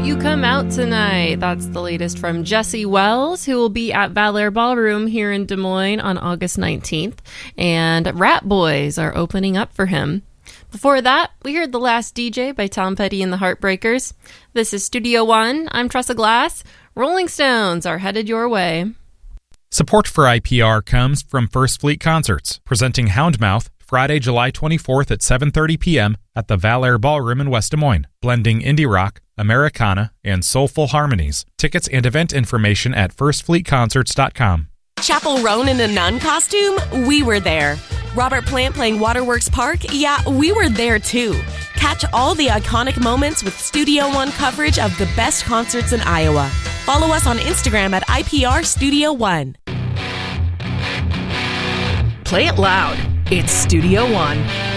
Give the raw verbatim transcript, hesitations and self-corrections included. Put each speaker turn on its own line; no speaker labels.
You Come Out Tonight. That's the latest from Jesse Wells, who will be at Valor Ballroom here in Des Moines on August nineteenth. And Rat Boys are opening up for him. Before that, we heard The Last D J by Tom Petty and the Heartbreakers. This is Studio One. I'm Tressa Glass. Rolling Stones are headed your way.
Support for I P R comes from First Fleet Concerts, presenting Houndmouth Friday, July twenty-fourth at seven thirty p.m. at the Valor Ballroom in West Des Moines, blending indie rock, Americana, and soulful harmonies. Tickets and event information at first fleet concerts dot com.
Chappell Roan in a nun costume? We were there. Robert Plant playing Waterworks Park? Yeah, we were there too. Catch all the iconic moments with Studio One coverage of the best concerts in Iowa. Follow us on Instagram at I P R Studio One.
Play it loud. It's Studio One.